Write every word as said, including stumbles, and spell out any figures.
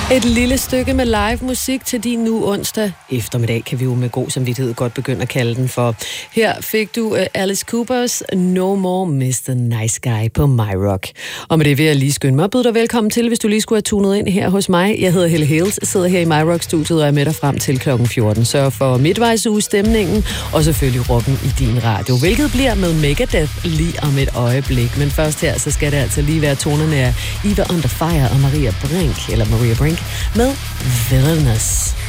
Et lille stykke med live musik til din nu onsdag eftermiddag, kan vi jo med god samvittighed godt begynde at kalde den for. Her fik du uh, Alice Coopers No More mister Nice Guy på My Rock. Og med det vil jeg lige skynde mig og byde dig velkommen til, hvis du lige skulle have tunet ind her hos mig. Jeg hedder Helle Hales, sidder her i My Rock-studiet og er med dig frem til klokken fjorten. Sørg for midtvejsugestemningen og selvfølgelig rocken i din radio, hvilket bliver med Megadeth lige om et øjeblik. Men først her, så skal det altså lige være tonerne af Eva Under Fire og Maria Brink, eller Maria Brink, med Villainous.